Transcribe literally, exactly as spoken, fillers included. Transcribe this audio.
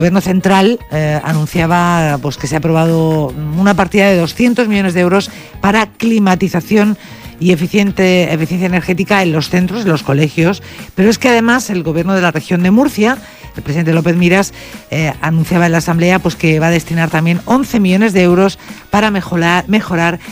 El Gobierno central eh, anunciaba pues, que se ha aprobado una partida de doscientos millones de euros para climatización y eficiente, eficiencia energética en los centros, en los colegios. Pero es que además el Gobierno de la región de Murcia, el presidente López Miras, eh, anunciaba en la Asamblea pues, que va a destinar también once millones de euros para mejorar, mejorar